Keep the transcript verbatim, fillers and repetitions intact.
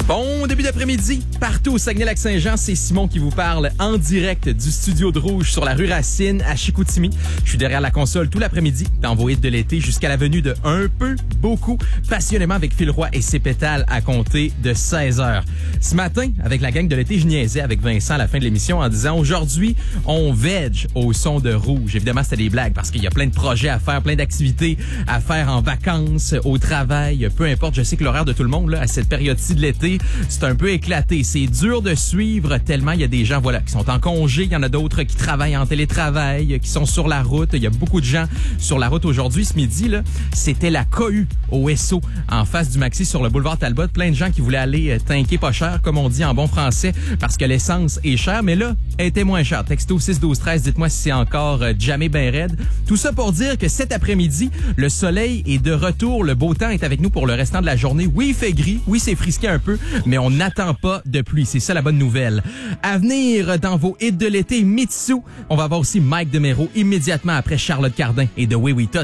Bon début d'après-midi, partout au Saguenay-Lac-Saint-Jean, c'est Simon qui vous parle en direct du studio de Rouge sur la rue Racine à Chicoutimi. Je suis derrière la console tout l'après-midi dans vos hits de l'été jusqu'à la venue de Un peu, beaucoup, passionnément avec Phil Roy et ses pétales à compter de seize heures. Ce matin, avec la gang de l'été, je niaisais avec Vincent à la fin de l'émission en disant aujourd'hui, on veg au son de Rouge. Évidemment, c'était des blagues parce qu'il y a plein de projets à faire, plein d'activités à faire en vacances, au travail, peu importe. Je sais que l'horaire de tout le monde là, à cette période-ci de l'été, c'est un peu éclaté. C'est dur de suivre tellement il y a des gens voilà qui sont en congé, il y en a d'autres qui travaillent en télétravail, qui sont sur la route. Il y a beaucoup de gens sur la route aujourd'hui. Ce midi, là, c'était la cohue au S O en face du Maxi sur le boulevard Talbot. Plein de gens qui voulaient aller tanker pas cher, comme on dit en bon français, parce que l'essence est chère. Mais là, elle était moins chère. Texto six douze treize, dites-moi si c'est encore euh, jamais ben raide. Tout ça pour dire que cet après-midi, le soleil est de retour. Le beau temps est avec nous pour le restant de la journée. Oui, il fait gris. Oui, c'est frisqué un peu, mais on n'attend pas de pluie. C'est ça la bonne nouvelle. À venir dans vos hits de l'été, Mitsu. On va avoir aussi Mike DeMero immédiatement après Charlotte Cardin et The Way We Touch.